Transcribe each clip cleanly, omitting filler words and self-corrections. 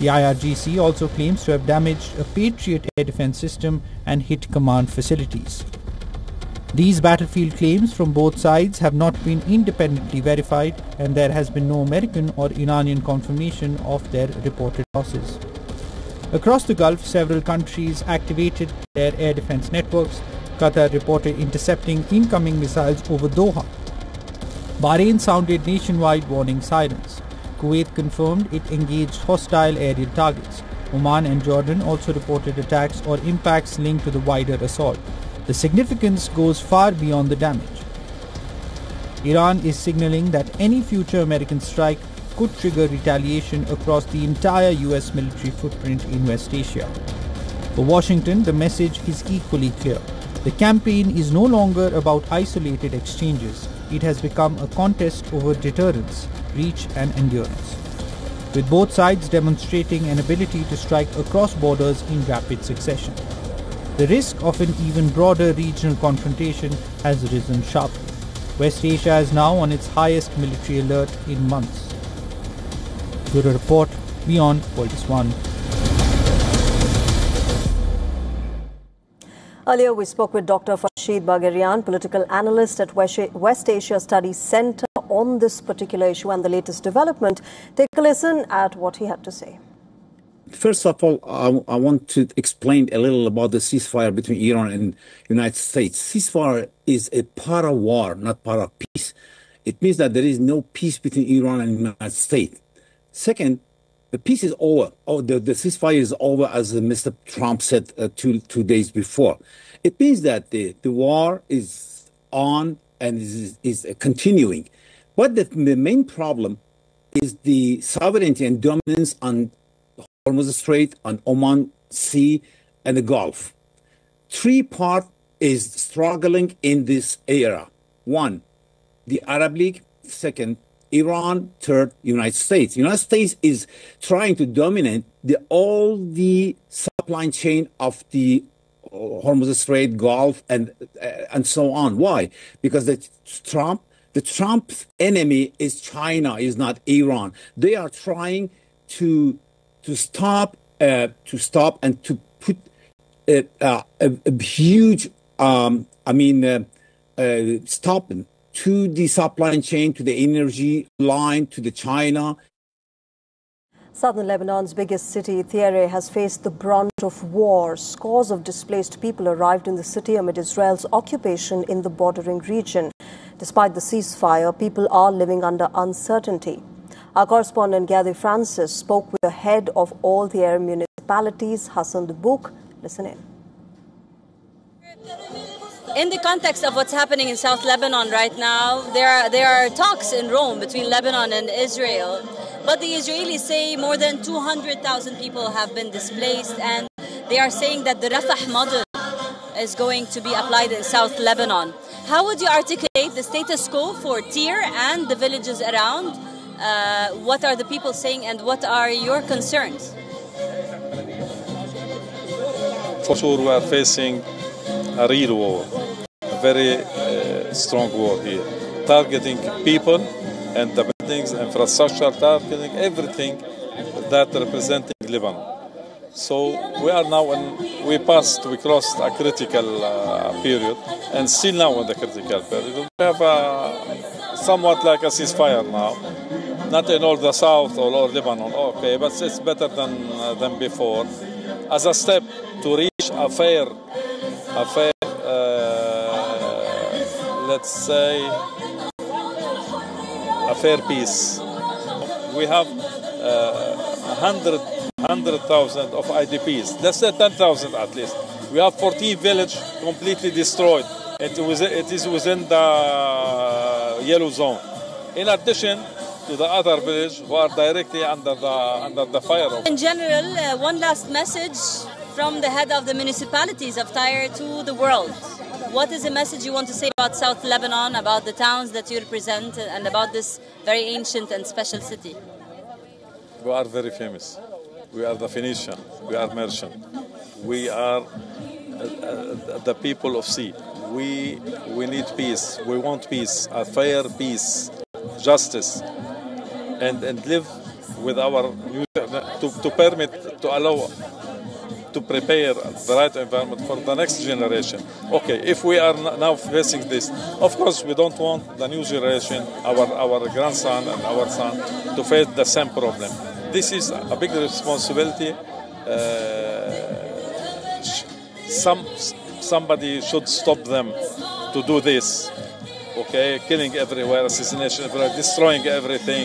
The IRGC also claims to have damaged a Patriot air defense system and hit command facilities. These battlefield claims from both sides have not been independently verified, and there has been no American or Iranian confirmation of their reported losses. Across the Gulf, several countries activated their air defense networks. Qatar reported intercepting incoming missiles over Doha. Bahrain sounded nationwide warning sirens. Kuwait confirmed it engaged hostile aerial targets. Oman and Jordan also reported attacks or impacts linked to the wider assault. The significance goes far beyond the damage. Iran is signaling that any future American strike could trigger retaliation across the entire US military footprint in West Asia. For Washington, the message is equally clear. The campaign is no longer about isolated exchanges. It has become a contest over deterrence, reach and endurance, with both sides demonstrating an ability to strike across borders in rapid succession. The risk of an even broader regional confrontation has risen sharply. West Asia is now on its highest military alert in months. Bureau Report, Beyond World is One. Earlier, we spoke with Dr. Farshid Bagherian, political analyst at West Asia Studies Centre, on this particular issue and the latest development. Take a listen at what he had to say. First of all, I want to explain a little about the ceasefire between Iran and United States. Ceasefire is a part of war, not part of peace. It means that there is no peace between Iran and the United States. Second, the peace is over. The ceasefire is over, as Mr. Trump said two days before. It means that the war is on and is continuing. But the main problem is the sovereignty and dominance on Hormuz Strait, on Oman Sea, and the Gulf. Three parts is struggling in this era. One, the Arab League. Second, Iran. Third, United States. United States is trying to dominate all the supply chain of the Hormuz Strait, Gulf, and so on. Why? Because the Trump's enemy is China, is not Iran. They are trying to stop and to put a huge stop to the supply chain, to the energy line, to the China. Southern Lebanon's biggest city, Tyre, has faced the brunt of war. Scores of displaced people arrived in the city amid Israel's occupation in the bordering region. Despite the ceasefire, people are living under uncertainty. Our correspondent Gadi Francis spoke with the head of all Tyre municipalities, Hassan Dubouk. Listen in. In the context of what's happening in South Lebanon right now, there are talks in Rome between Lebanon and Israel, but the Israelis say more than 200,000 people have been displaced, and they are saying that the Rafah model is going to be applied in South Lebanon. How would you articulate the status quo for Tyre and the villages around? What are the people saying, and what are your concerns? For sure, we are facing a real war, a very strong war here, targeting people and the buildings, infrastructure, targeting everything that representing Lebanon. So we are now, we crossed a critical period, and still now in the critical period. We have somewhat like a ceasefire now, not in all the south or all Lebanon, okay, but it's better than before, as a step to reach a fair, let's say, a fair peace. We have 100,000 of IDPs. Let's say 10,000 at least. We have 14 villages completely destroyed. It is within the yellow zone. In addition to the other village who are directly under the fire. In general, one last message from the head of the municipalities of Tyre to the world. What is the message you want to say about South Lebanon, about the towns that you represent, and about this very ancient and special city? We are very famous. We are the Phoenician. We are merchant. We are the people of sea. We need peace. We want peace, a fair peace, justice, and live with our to permit, to allow, to prepare the right environment for the next generation. Okay, if we are now facing this, of course we don't want the new generation, our grandson and our son, to face the same problem. This is a big responsibility. Somebody should stop them to do this. Okay, killing everywhere, assassination everywhere, destroying everything.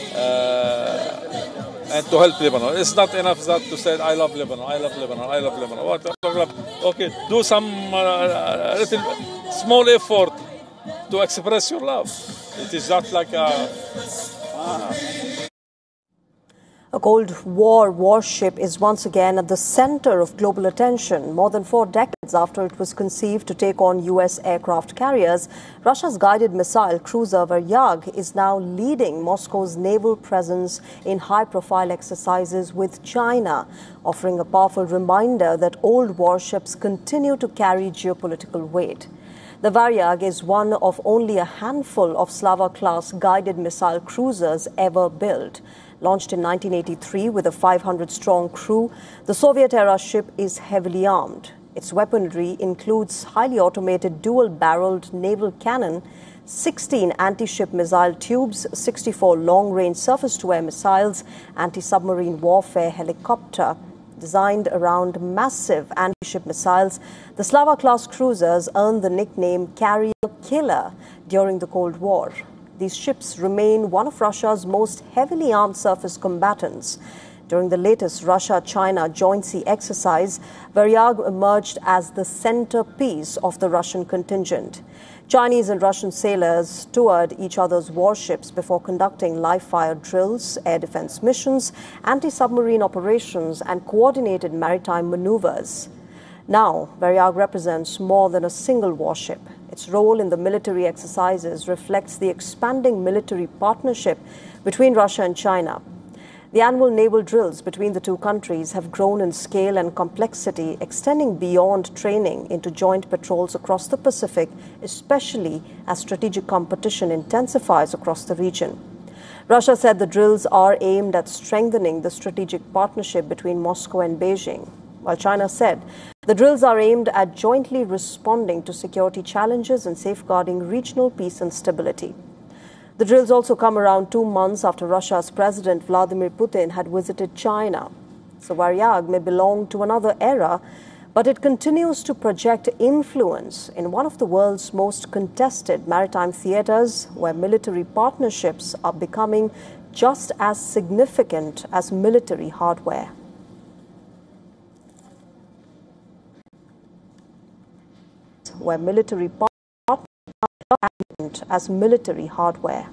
And to help Lebanon. It's not enough that to say, I love Lebanon, I love Lebanon, I love Lebanon. What? Okay, do some little small effort to express your love. It is not like A Cold War warship is once again at the center of global attention. More than 4 decades after it was conceived to take on U.S. aircraft carriers, Russia's guided missile cruiser Varyag is now leading Moscow's naval presence in high-profile exercises with China, offering a powerful reminder that old warships continue to carry geopolitical weight. The Varyag is one of only a handful of Slava-class guided missile cruisers ever built. Launched in 1983 with a 500-strong crew, the Soviet-era ship is heavily armed. Its weaponry includes highly automated dual-barreled naval cannon, 16 anti-ship missile tubes, 64 long-range surface-to-air missiles, anti-submarine warfare helicopter. Designed around massive anti-ship missiles, the Slava-class cruisers earned the nickname Carrier Killer during the Cold War. These ships remain one of Russia's most heavily armed surface combatants. During the latest Russia-China Joint Sea exercise, Varyag emerged as the centerpiece of the Russian contingent. Chinese and Russian sailors toured each other's warships before conducting live-fire drills, air defense missions, anti-submarine operations, and coordinated maritime maneuvers. Now, Varyag represents more than a single warship. Its role in the military exercises reflects the expanding military partnership between Russia and China. The annual naval drills between the two countries have grown in scale and complexity, extending beyond training into joint patrols across the Pacific, especially as strategic competition intensifies across the region. Russia said the drills are aimed at strengthening the strategic partnership between Moscow and Beijing, while China said the drills are aimed at jointly responding to security challenges and safeguarding regional peace and stability. The drills also come around 2 months after Russia's President Vladimir Putin had visited China. So Varyag may belong to another era, but it continues to project influence in one of the world's most contested maritime theaters, where military partnerships are becoming just as significant as military hardware. Where military partners are as military hardware.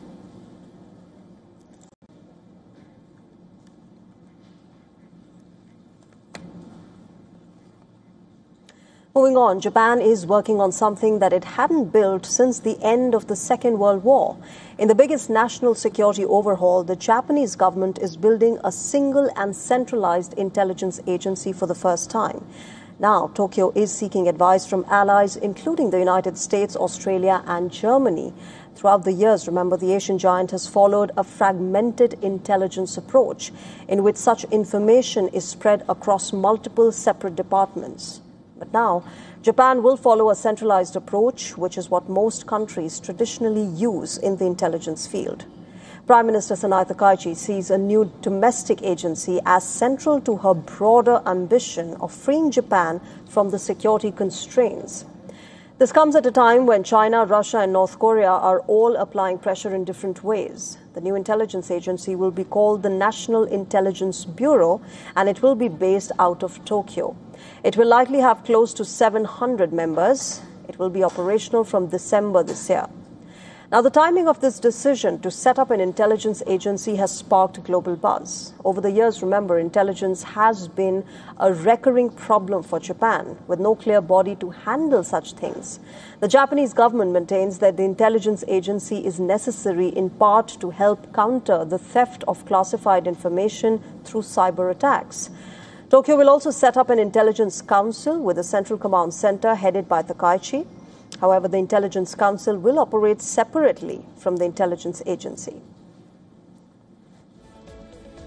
Moving on, Japan is working on something that it hadn't built since the end of the Second World War. In the biggest national security overhaul, the Japanese government is building a single and centralized intelligence agency for the first time. Now, Tokyo is seeking advice from allies, including the United States, Australia, and Germany. Throughout the years, remember, the Asian giant has followed a fragmented intelligence approach in which such information is spread across multiple separate departments. But now, Japan will follow a centralized approach, which is what most countries traditionally use in the intelligence field. Prime Minister Sanae Takaichi sees a new domestic agency as central to her broader ambition of freeing Japan from the security constraints. This comes at a time when China, Russia, and North Korea are all applying pressure in different ways. The new intelligence agency will be called the National Intelligence Bureau, and it will be based out of Tokyo. It will likely have close to 700 members. It will be operational from December this year. Now, the timing of this decision to set up an intelligence agency has sparked global buzz. Over the years, remember, intelligence has been a recurring problem for Japan, with no clear body to handle such things. The Japanese government maintains that the intelligence agency is necessary in part to help counter the theft of classified information through cyber attacks. Tokyo will also set up an intelligence council with a central command center headed by Takaichi. However, the Intelligence Council will operate separately from the intelligence agency.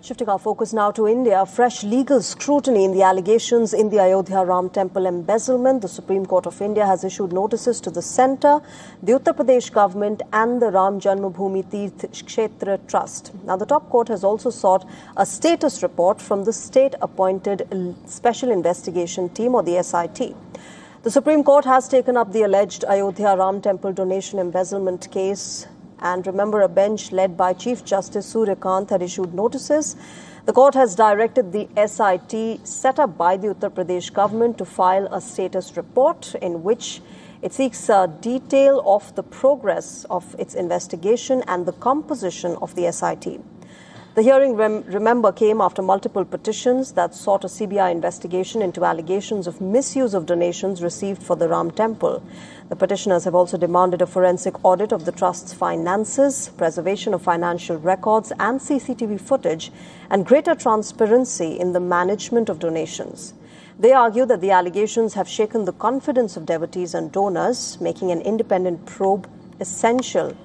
Shifting our focus now to India, fresh legal scrutiny in the allegations in the Ayodhya Ram Temple embezzlement. The Supreme Court of India has issued notices to the centre, the Uttar Pradesh government and the Ram Janmabhoomi Tirth Kshetra Trust. Now, the top court has also sought a status report from the state-appointed Special Investigation Team, or the SIT. The Supreme Court has taken up the alleged Ayodhya Ram Temple donation embezzlement case. And remember, a bench led by Chief Justice Surya Kant had issued notices. The court has directed the SIT set up by the Uttar Pradesh government to file a status report in which it seeks a detail of the progress of its investigation and the composition of the SIT. The hearing, remember, came after multiple petitions that sought a CBI investigation into allegations of misuse of donations received for the Ram Temple. The petitioners have also demanded a forensic audit of the trust's finances, preservation of financial records and CCTV footage, and greater transparency in the management of donations. They argue that the allegations have shaken the confidence of devotees and donors, making an independent probe essential.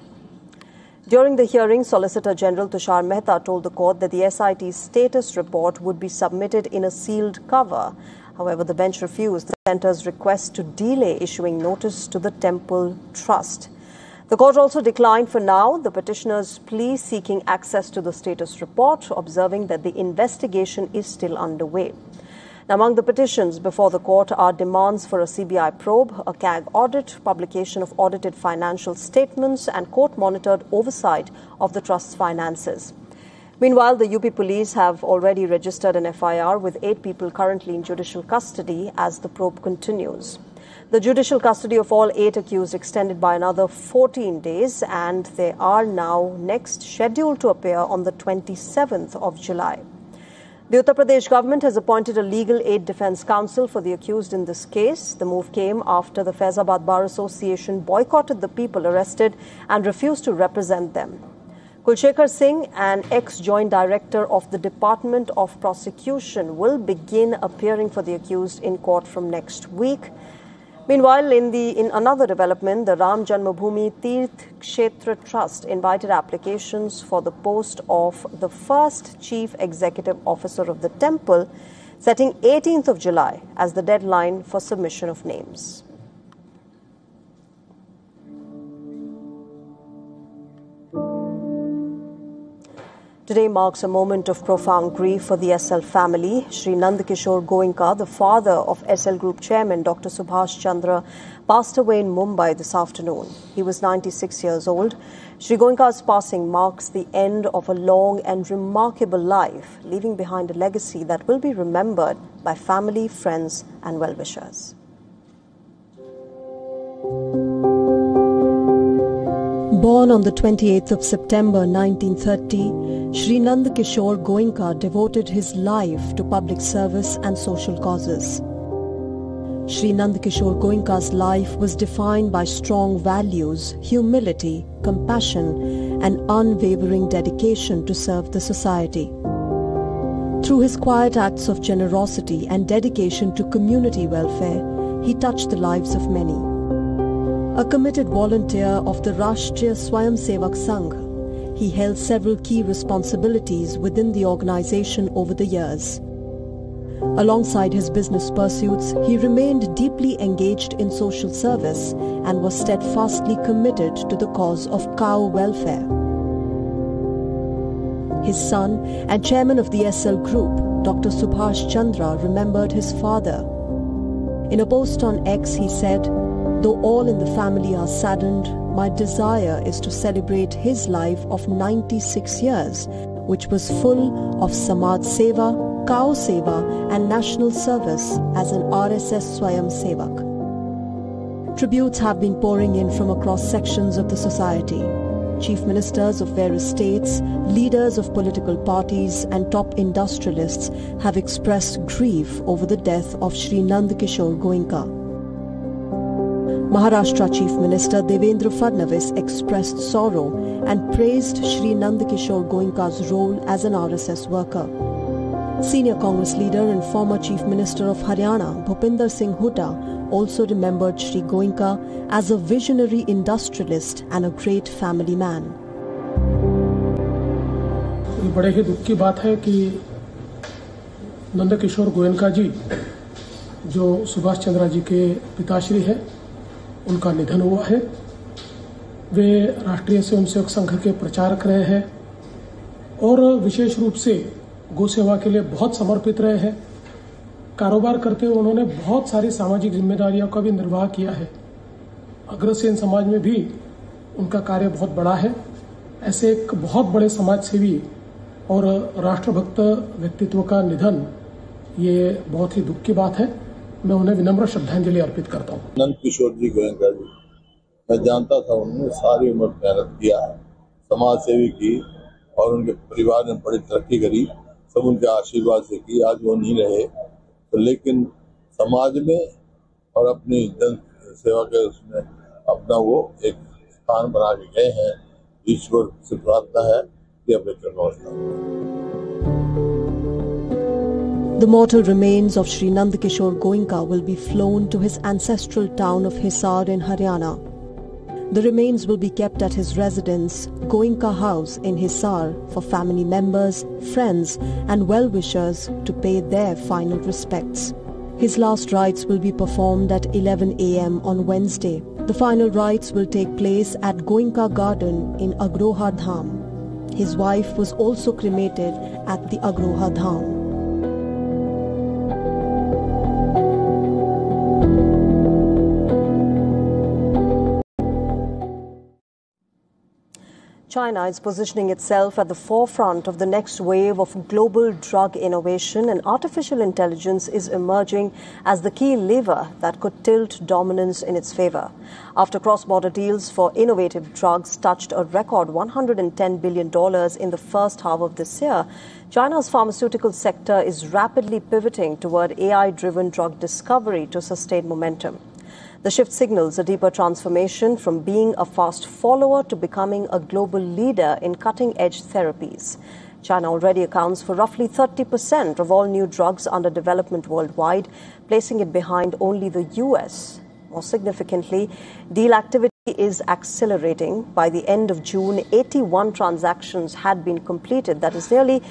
During the hearing, Solicitor General Tushar Mehta told the court that the SIT's status report would be submitted in a sealed cover. However, the bench refused the centre's request to delay issuing notice to the Temple Trust. The court also declined for now the petitioner's plea seeking access to the status report, observing that the investigation is still underway. Now, among the petitions before the court are demands for a CBI probe, a CAG audit, publication of audited financial statements, and court-monitored oversight of the trust's finances. Meanwhile, the UP police have already registered an FIR with 8 people currently in judicial custody as the probe continues. The judicial custody of all 8 accused extended by another 14 days, and they are now next scheduled to appear on the 27th of July. The Uttar Pradesh government has appointed a legal aid defence counsel for the accused in this case. The move came after the Faizabad Bar Association boycotted the people arrested and refused to represent them. Kulshekhar Singh, an ex-joint director of the Department of Prosecution, will begin appearing for the accused in court from next week. Meanwhile, in another development, the Ram Janmabhoomi Tirth Kshetra Trust invited applications for the post of the first Chief Executive Officer of the temple, setting 18th of July as the deadline for submission of names. Today marks a moment of profound grief for the SL family. Shri Nandakishore Goenka, the father of SL Group Chairman Dr. Subhash Chandra, passed away in Mumbai this afternoon. He was 96 years old. Shri Goenka's passing marks the end of a long and remarkable life, leaving behind a legacy that will be remembered by family, friends and well-wishers. Born on the 28th of September 1930, Shri Nandakishore Goenka devoted his life to public service and social causes. Shri Nandakishore Goenka's life was defined by strong values, humility, compassion, and unwavering dedication to serve the society. Through his quiet acts of generosity and dedication to community welfare, he touched the lives of many. A committed volunteer of the Rashtriya Swayamsevak Sangh, he held several key responsibilities within the organization over the years. Alongside his business pursuits, he remained deeply engaged in social service and was steadfastly committed to the cause of cow welfare. His son and chairman of the SL Group, Dr. Subhash Chandra, remembered his father. In a post on X, he said, "Though all in the family are saddened, my desire is to celebrate his life of 96 years, which was full of Samaj Seva, Cow Seva and national service as an RSS Swayam Sevak." Tributes have been pouring in from across sections of the society. Chief ministers of various states, leaders of political parties and top industrialists have expressed grief over the death of Shri Nandakishore Goenka. Maharashtra Chief Minister Devendra Fadnavis expressed sorrow and praised Shri Nandakishore Goenka's role as an RSS worker. Senior Congress leader and former Chief Minister of Haryana, Bhupinder Singh Hooda, also remembered Shri Goenka as a visionary industrialist and a great family man. ये बड़े ही दुख की बात है कि नंदकिशोर गोयनका जी, जो सुभाष चंद्र जी के पिताश्री है, उनका निधन हुआ है। वे राष्ट्रीय स्वयंसेवक संघ के प्रचारक रहे हैं और विशेष रूप से गौ सेवा के लिए बहुत समर्पित रहे हैं। कारोबार करते हुए उन्होंने बहुत सारी सामाजिक जिम्मेदारियों का भी निर्वाह किया है। अग्रसेन समाज में भी उनका कार्य बहुत बड़ा है। ऐसे एक बहुत बड़े समाज सेवी और राष्ट्रभक्त व्यक्तित्व का निधन, ये बहुत ही दुख की बात है। मैं उन्हें विनम्र श्रद्धांजलि अर्पित करता हूँ। नंदकिशोर जी गोयनका जी, मैं जानता था उन्होंने सारी उम्र मेहनत किया है, समाज सेवी की और उनके परिवार ने बड़ी तरक्की करी, सब उनके आशीर्वाद से की। आज वो नहीं रहे तो, लेकिन समाज में और अपनी जन सेवा के उसमें अपना वो एक स्थान बना के गए हैं। ईश्वर से प्रार्थना है कि अपने चरणों में। The mortal remains of Sri Nandakishore Goenka will be flown to his ancestral town of Hisar in Haryana. The remains will be kept at his residence, Goenka House in Hisar, for family members, friends and well-wishers to pay their final respects. His last rites will be performed at 11 a.m. on Wednesday. The final rites will take place at Goenka Garden in Agroha Dham. His wife was also cremated at the Agroha Dham. China is positioning itself at the forefront of the next wave of global drug innovation, and artificial intelligence is emerging as the key lever that could tilt dominance in its favor. After cross-border deals for innovative drugs touched a record $110 billion in the first half of this year, China's pharmaceutical sector is rapidly pivoting toward AI-driven drug discovery to sustain momentum. The shift signals a deeper transformation from being a fast follower to becoming a global leader in cutting-edge therapies. China already accounts for roughly 30% of all new drugs under development worldwide, placing it behind only the US. More significantly, deal activity is accelerating. By the end of June, 81 transactions had been completed. That is nearly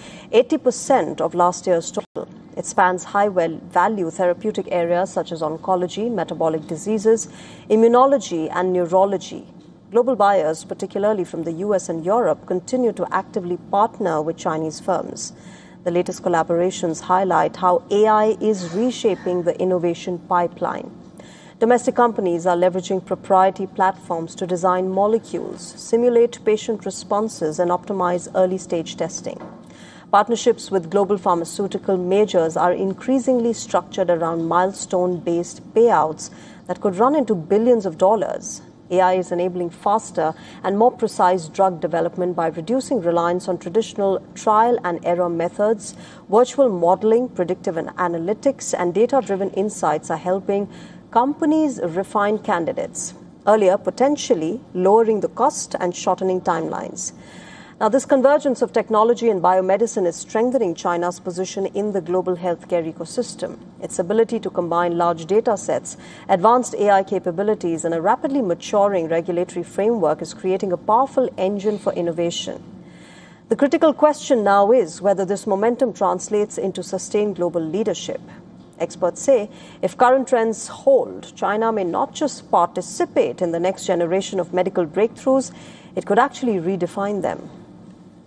80% of last year's total. It spans high-value therapeutic areas such as oncology, metabolic diseases, immunology, and neurology. Global buyers, particularly from the US and Europe, continue to actively partner with Chinese firms. The latest collaborations highlight how AI is reshaping the innovation pipeline. Domestic companies are leveraging proprietary platforms to design molecules, simulate patient responses, and optimize early-stage testing. Partnerships with global pharmaceutical majors are increasingly structured around milestone-based payouts that could run into billions of dollars. AI is enabling faster and more precise drug development by reducing reliance on traditional trial and error methods. Virtual modeling, predictive analytics, and data-driven insights are helping companies refine candidates, earlier potentially lowering the cost and shortening timelines. Now, this convergence of technology and biomedicine is strengthening China's position in the global healthcare ecosystem. Its ability to combine large data sets, advanced AI capabilities, and a rapidly maturing regulatory framework is creating a powerful engine for innovation. The critical question now is whether this momentum translates into sustained global leadership. Experts say if current trends hold, China may not just participate in the next generation of medical breakthroughs, it could actually redefine them.